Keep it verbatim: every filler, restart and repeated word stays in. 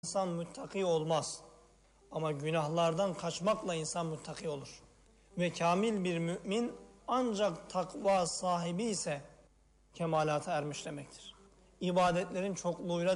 İnsan muttaki olmaz. Ama günahlardan kaçmakla insan muttaki olur. Ve kamil bir mümin ancak takva sahibi ise kemalata ermiş demektir. İbadetlerin çokluğuyla